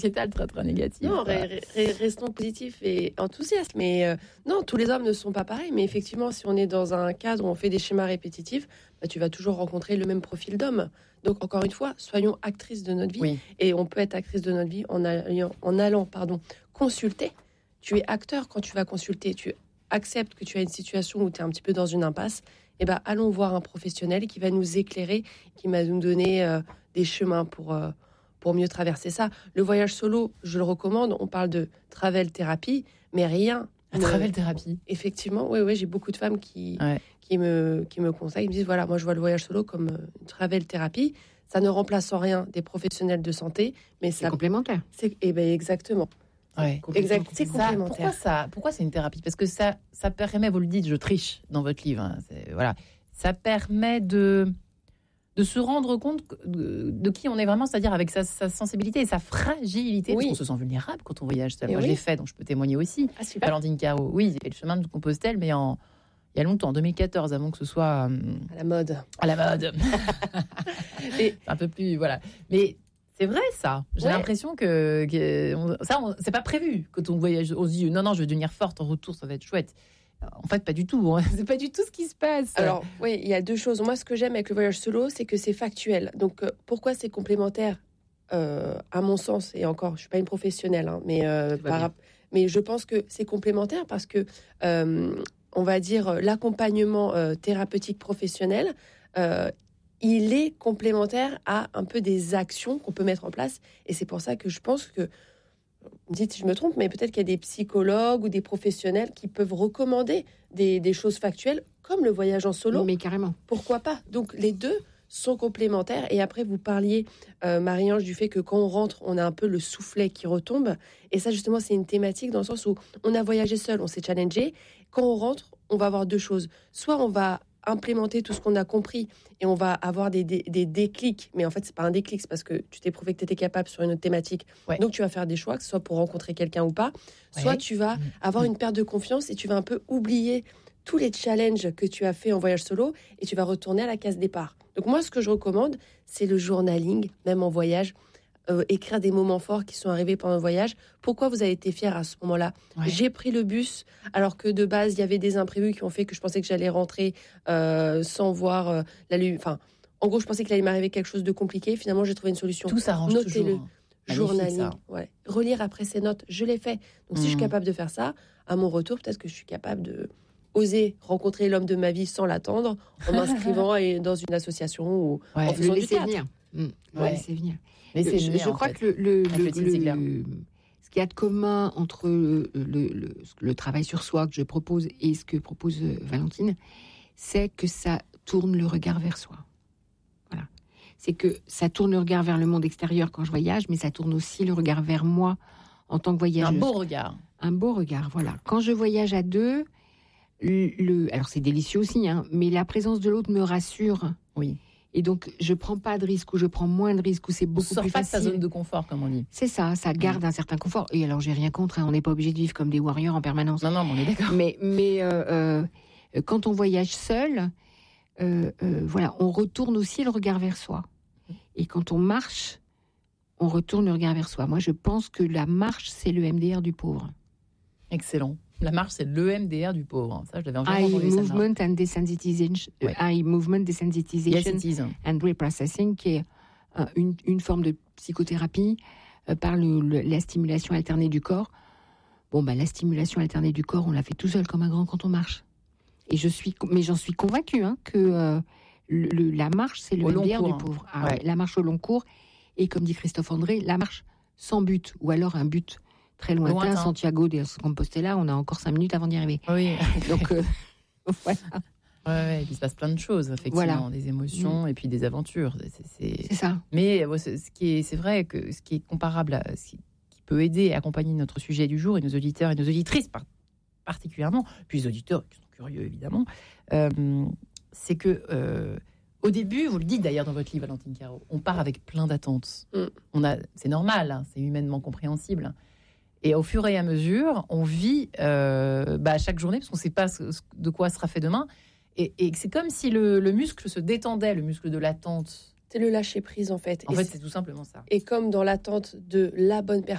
très très négatif. Non, restons positifs et enthousiastes. Mais non, tous les hommes ne sont pas pareils. Mais effectivement, si on est dans un cadre où on fait des schémas répétitifs, tu vas toujours rencontrer le même profil d'homme. Donc, encore une fois, soyons actrices de notre vie. Oui. Et on peut être actrice de notre vie en allant consulter. Tu es acteur quand tu vas consulter. Tu acceptes que tu as une situation où tu es un petit peu dans une impasse. Eh ben, allons voir un professionnel qui va nous éclairer, qui va nous donner des chemins pour mieux traverser ça. Le voyage solo, je le recommande. On parle de travel thérapie, mais rien. Travel thérapie. Effectivement, oui, j'ai beaucoup de femmes qui me conseillent, me disent voilà, moi je vois le voyage solo comme une travel thérapie. Ça ne remplace en rien des professionnels de santé, mais c'est complémentaire. Exactement. Ouais. C'est complémentaire. Pourquoi c'est une thérapie ? Parce que ça permet, vous le dites, je triche dans votre livre. Hein, voilà, ça permet de se rendre compte de qui on est vraiment, c'est-à-dire avec sa sensibilité et sa fragilité, parce qu'on se sent vulnérable quand on voyage seul. Moi, je l'ai fait, donc je peux témoigner aussi. Ah, super. Valentine Caro, oui, j'ai fait le chemin de Compostelle, mais il y a longtemps, en 2014, avant que ce soit... à la mode. Et un peu plus, voilà. Mais c'est vrai, ça. J'ai l'impression que c'est pas prévu. Quand on voyage, on se dit, non, je vais devenir forte en retour, ça va être chouette. En fait, pas du tout. Hein. C'est pas du tout ce qui se passe. Alors, oui, il y a deux choses. Moi, ce que j'aime avec le voyage solo, c'est que c'est factuel. Donc, pourquoi c'est complémentaire à mon sens, et encore, je suis pas une professionnelle, hein, mais je pense que c'est complémentaire parce que, on va dire, l'accompagnement thérapeutique professionnel, il est complémentaire à un peu des actions qu'on peut mettre en place. Et c'est pour ça que je pense que, vous me dites si je me trompe, mais peut-être qu'il y a des psychologues ou des professionnels qui peuvent recommander des choses factuelles, comme le voyage en solo. Mais carrément. Pourquoi pas ? Donc, les deux sont complémentaires. Et après, vous parliez, Marie-Ange, du fait que quand on rentre, on a un peu le soufflet qui retombe. Et ça, justement, c'est une thématique dans le sens où on a voyagé seul, on s'est challengé. Quand on rentre, on va avoir deux choses. Soit on va implémenter tout ce qu'on a compris et on va avoir des déclics, mais en fait c'est pas un déclic, c'est parce que tu t'es prouvé que tu étais capable sur une autre thématique, donc tu vas faire des choix, que ce soit pour rencontrer quelqu'un ou pas, soit tu vas avoir une perte de confiance et tu vas un peu oublier tous les challenges que tu as fait en voyage solo et tu vas retourner à la case départ. Donc moi ce que je recommande, c'est le journaling, même en voyage, écrire des moments forts qui sont arrivés pendant le voyage. Pourquoi vous avez été fier à ce moment-là ? J'ai pris le bus alors que de base il y avait des imprévus qui ont fait que je pensais que j'allais rentrer sans voir la lumière. Enfin, en gros, je pensais qu'il allait m'arriver quelque chose de compliqué. Finalement, j'ai trouvé une solution. Tout s'arrange Notez-le. toujours. Journaling. Relire après ses notes, je l'ai fait. Donc si je suis capable de faire ça, à mon retour, peut-être que je suis capable de oser rencontrer l'homme de ma vie sans l'attendre, en m'inscrivant dans une association ou en faisant du théâtre. Laisser venir. Mais je crois que ce qu'il y a de commun entre le travail sur soi que je propose et ce que propose Valentine, c'est que ça tourne le regard vers soi. Voilà. C'est que ça tourne le regard vers le monde extérieur quand je voyage, mais ça tourne aussi le regard vers moi en tant que voyageuse. Un beau regard. Un beau regard, voilà. Quand je voyage à deux, alors c'est délicieux aussi, hein, mais la présence de l'autre me rassure. Oui. Et donc, je prends pas de risques ou je prends moins de risques ou c'est beaucoup plus facile. Sors pas de sa zone de confort, comme on dit. C'est ça, ça garde un certain confort. Et alors, j'ai rien contre, hein, on n'est pas obligé de vivre comme des warriors en permanence. Non, on est d'accord. Mais quand on voyage seul, voilà, on retourne aussi le regard vers soi. Et quand on marche, on retourne le regard vers soi. Moi, je pense que la marche, c'est le MDR du pauvre. Excellent. La marche, c'est l'EMDR du pauvre. Ça, je l'avais entendu. Eye Movement and Desensitization, Eye Movement Desensitization and Reprocessing, qui est une forme de psychothérapie par la stimulation alternée du corps. Bon, la stimulation alternée du corps, on la fait tout seul comme un grand quand on marche. Et j'en suis convaincue que la marche, c'est le MDR du pauvre. La marche au long cours. Et comme dit Christophe André, la marche sans but, ou alors un but très lointain. Santiago de Compostela, on a encore 5 minutes avant d'y arriver. Oui. Donc, voilà. Ouais, il se passe plein de choses, effectivement, des émotions et puis des aventures. C'est ça. Mais c'est vrai que ce qui est comparable, qui peut aider et accompagner notre sujet du jour et nos auditeurs et nos auditrices particulièrement, puis les auditeurs qui sont curieux évidemment, c'est que au début, vous le dites d'ailleurs dans votre livre, Valentine Caro, on part avec plein d'attentes. C'est normal, hein, c'est humainement compréhensible. Et au fur et à mesure, on vit chaque journée, parce qu'on ne sait pas de quoi sera fait demain. Et c'est comme si le muscle se détendait, le muscle de l'attente. C'est le lâcher prise, en fait. En fait, c'est tout simplement ça. Et comme dans l'attente de la bonne personne,